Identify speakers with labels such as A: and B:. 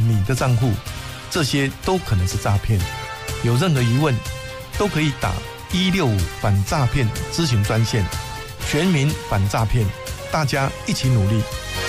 A: 你的账户，这些都可能是诈骗。有任何疑问，都可以打165反诈骗咨询专线，全民反诈骗，大家一起努力。